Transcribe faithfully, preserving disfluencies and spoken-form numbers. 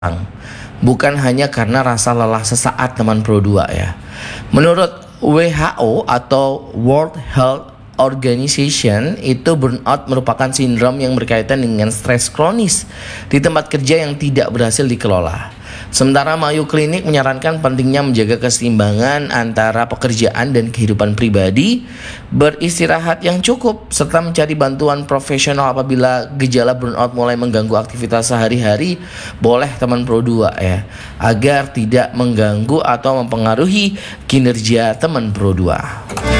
bukan hanya karena rasa lelah sesaat teman Pro dua ya. Menurut W H O atau World Health Organization, itu burnout merupakan sindrom yang berkaitan dengan stres kronis di tempat kerja yang tidak berhasil dikelola. Sementara Mayo Clinic menyarankan pentingnya menjaga keseimbangan antara pekerjaan dan kehidupan pribadi, beristirahat yang cukup, serta mencari bantuan profesional apabila gejala burnout mulai mengganggu aktivitas sehari-hari. Boleh teman Pro dua ya, agar tidak mengganggu atau mempengaruhi kinerja teman Pro dua.